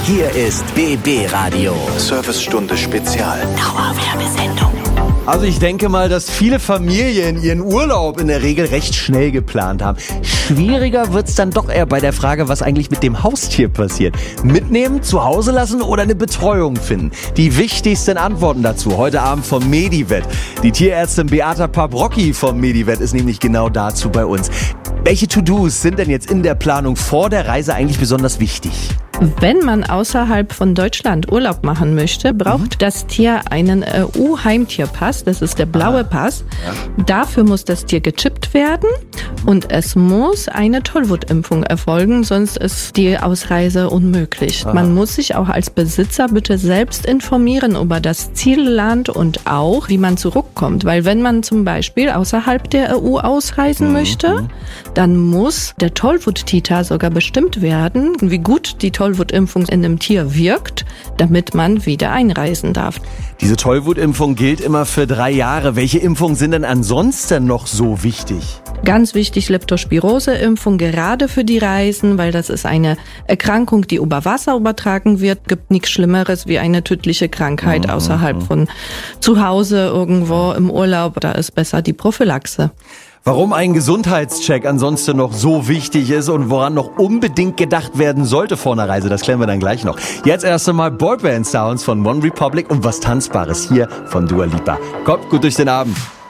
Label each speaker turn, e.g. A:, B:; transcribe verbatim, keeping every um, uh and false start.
A: Hier ist B B Radio.
B: Servicestunde Spezial.
A: Dauerwerbesendung.
C: Also ich denke mal, dass viele Familien ihren Urlaub in der Regel recht schnell geplant haben. Schwieriger wird's dann doch eher bei der Frage, was eigentlich mit dem Haustier passiert. Mitnehmen, zu Hause lassen oder eine Betreuung finden? Die wichtigsten Antworten dazu heute Abend vom Medivet. Die Tierärztin Beata Paprocki vom Medivet ist nämlich genau dazu bei uns. Welche To-Dos sind denn jetzt in der Planung vor der Reise eigentlich besonders wichtig?
D: Wenn man außerhalb von Deutschland Urlaub machen möchte, braucht mhm. das Tier einen E U-Heimtierpass. Das ist der blaue ah, Pass. Ja. Dafür muss das Tier gechippt werden und es muss eine Tollwutimpfung erfolgen, sonst ist die Ausreise unmöglich. Aha. Man muss sich auch als Besitzer bitte selbst informieren über das Zielland und auch, wie man zurückkommt. Weil wenn man zum Beispiel außerhalb der E U ausreisen mhm. möchte, dann muss der Tollwut-Titer sogar bestimmt werden, wie gut die Tollwutimpfung in dem Tier wirkt, damit man wieder einreisen darf.
C: Diese Tollwutimpfung gilt immer für drei Jahre. Welche Impfungen sind denn ansonsten noch so wichtig?
D: Ganz wichtig, Leptospirose-Impfung, gerade für die Reisen, weil das ist eine Erkrankung, die über Wasser übertragen wird. Gibt nichts Schlimmeres wie eine tödliche Krankheit mhm. außerhalb von zu Hause irgendwo im Urlaub. Da ist besser die Prophylaxe.
C: Warum ein Gesundheitscheck ansonsten noch so wichtig ist und woran noch unbedingt gedacht werden sollte vor einer Reise, das klären wir dann gleich noch. Jetzt erst einmal Boyband Sounds von One Republic und was Tanzbares hier von Dua Lipa. Kommt gut durch den Abend.